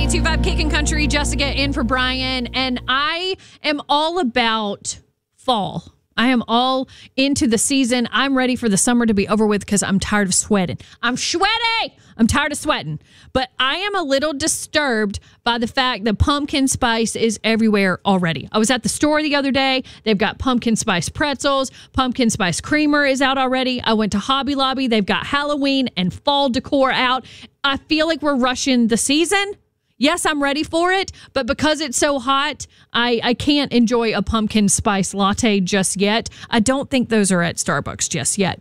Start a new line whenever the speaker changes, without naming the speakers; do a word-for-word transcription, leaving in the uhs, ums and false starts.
ninety-two point five Kickin' Country, Jessica in for Brian, and I am all about fall. I am all into the season. I'm ready for the summer to be over with because I'm tired of sweating. I'm sweaty. I'm tired of sweating. But I am a little disturbed by the fact that pumpkin spice is everywhere already. I was at the store the other day. They've got pumpkin spice pretzels. Pumpkin spice creamer is out already. I went to Hobby Lobby. They've got Halloween and fall decor out. I feel like we're rushing the season. Yes, I'm ready for it, but because it's so hot, I, I can't enjoy a pumpkin spice latte just yet. I don't think those are at Starbucks just yet.